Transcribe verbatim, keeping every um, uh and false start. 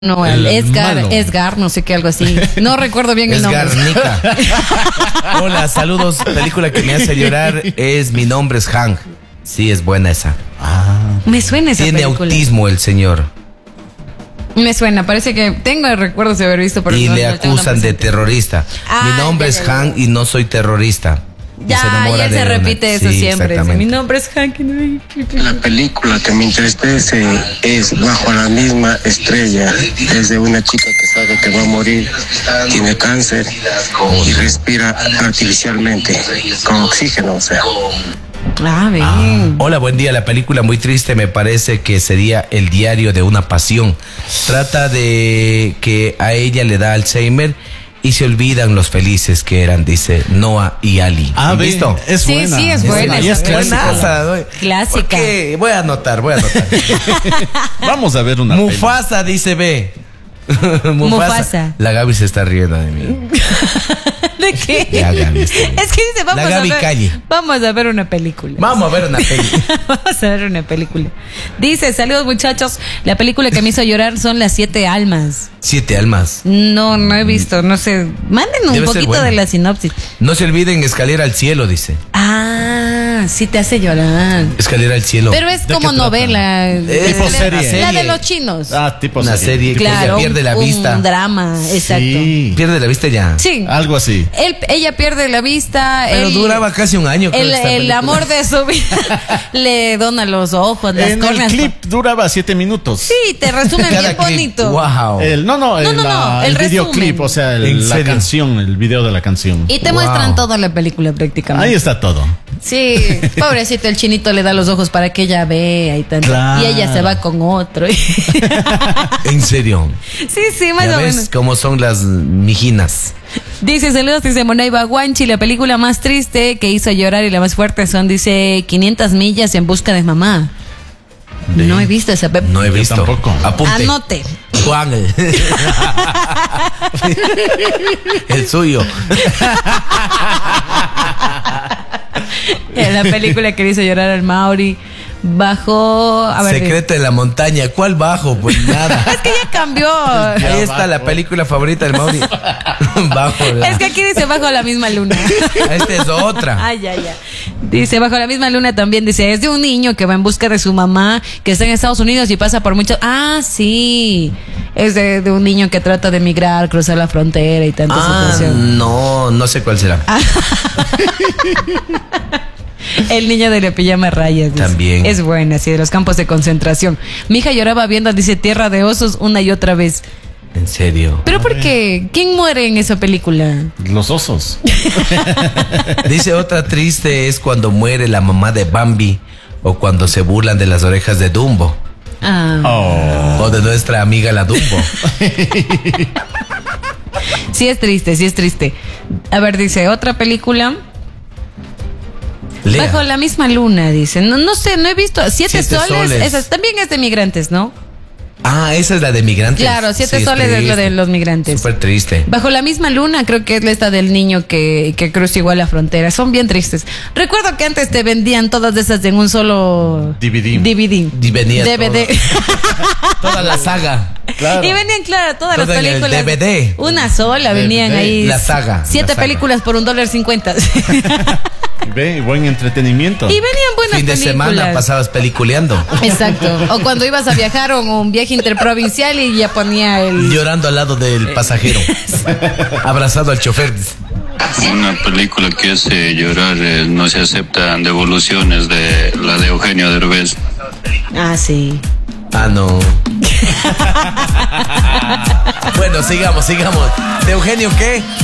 No, el Edgar, Edgar, no sé qué, algo así. No recuerdo bien el nombre. Edgar Nica. Hola, saludos. Película que me hace llorar es Mi nombre es Hank. Sí, es buena esa. Ah. Me suena esa Tiene película. autismo el señor. Me suena, parece que tengo recuerdos de haber visto. Pero y no, le no acusan de terrorista. Ah, Mi nombre ya, es ya, ya. Hank y no soy terrorista. Ya, y él se repite eso sí, siempre. Mi nombre es Hank. La película que me entristece es Bajo la misma estrella. Es de una chica que sabe que va a morir, tiene cáncer y respira artificialmente con oxígeno, o sea. Ah, bien. Ah, hola, buen día. La película muy triste me parece que sería El diario de una pasión. Trata de que a ella le da Alzheimer y se olvidan los felices que eran, dice Noah y Ali. Ah, ¿Listo? Es Sí, buena. sí, es buena. Y es esa película. Buenaza, doy. Clásica. ¿Por qué? Voy a anotar, voy a anotar. Vamos a ver una peli. Mufasa, dice B. Mufasa. Mufasa. La Gaby se está riendo de mí. ¿De qué? Ya, Gaby, está bien. Es que dice, vamos La Gaby a ver. calle. Vamos a ver una película. Vamos a ver una película. Vamos a ver una película. Dice, saludos muchachos. La película que me hizo llorar son Las Siete Almas. Siete almas. No, no he visto, no sé. Manden un Debe ser poquito buena. de la sinopsis. No se olviden Escalera al cielo, dice. Ah, sí te hace llorar. Escalera al cielo. Pero es ¿De como qué trata? novela. Es tipo la, serie. La de los chinos. Ah, tipo Una serie. Tipo claro. ella pierde la un vista. drama, exacto. Sí. Pierde la vista ya. Sí. Algo así. Él, ella pierde la vista. Pero él- duraba casi un año. creo, El, esta el película. amor de su vida le dona los ojos, las En el córneas. clip duraba siete minutos. Sí, te resumen Cada bien clip. bonito. Wow. El, no, no, No, el, no, no, la- el el videoclip, resumen. o sea, el- ¿En la serio? canción, el video de la canción. Y te Wow. muestran toda la película prácticamente. Ahí está todo. Sí, pobrecito, el chinito le da los ojos para que ella vea y tanto. Claro. Y ella se va con otro. En serio. Sí, sí, más Ya o ves menos. cómo son las mijinas. Dice, saludos, dice Monaiba Guanchi, la película más triste que hizo llorar y la más fuerte son, dice, quinientas millas en busca de mamá. De- No he visto esa película. No he Yo visto. tampoco. Apunte. Anote. Juan. El suyo. La película que hizo llorar al Mauri. Bajo. A ver. Secreto de la montaña. ¿Cuál bajo? Pues nada. Es que ya cambió. Ahí está la película favorita del Mauri. Bajo la. Es que aquí dice Bajo la misma luna. Esta es otra. Ay, ya, ya. Dice, Bajo la misma luna también dice, es de un niño que va en busca de su mamá, que está en Estados Unidos y pasa por muchos... Ah, sí. Es de, de un niño que trata de emigrar, cruzar la frontera y tanta Ah, situación. no, no sé cuál será. El niño de la pijama a rayas. dice. También. Es buena, sí, de los campos de concentración. Mi hija lloraba viendo, dice, Tierra de Osos una y otra vez. En serio. ¿Pero por qué? ¿Quién muere en esa película? Los osos. Dice otra triste es cuando muere la mamá de Bambi o cuando se burlan de las orejas de Dumbo Ah. Oh. o de nuestra amiga la Dumbo. Sí es triste, sí es triste. A ver, dice, otra película... Lea. Bajo la misma luna, dicen. No, no sé, no he visto. Siete, Siete soles, soles. Esa también es de migrantes, ¿no? Ah, esa es la de migrantes. Claro, Siete Sí, soles es lo triste. de los migrantes. Súper triste. Bajo la misma luna, creo que es esta del niño que, que cruza igual la frontera. Son bien tristes. Recuerdo que antes te vendían todas de esas en un solo D V D. D V D. Y venía D V D. Toda la saga. Claro. Y venían, claro, todas Todo las en el películas. D V D. Una sola venían D V D. ahí. La saga, Siete la saga. películas por un dólar cincuenta. Ve, buen entretenimiento. Y venían buenas Fin de películas. semana pasabas peliculeando. Exacto. O cuando ibas a viajar o un viaje interprovincial y ya ponía el... Llorando al lado del pasajero. Abrazado al chofer. Una película que hace llorar, eh, no se aceptan devoluciones, de la de Eugenio Derbez. Ah, sí. Ah, no. Bueno, sigamos, sigamos. ¿De Eugenio qué?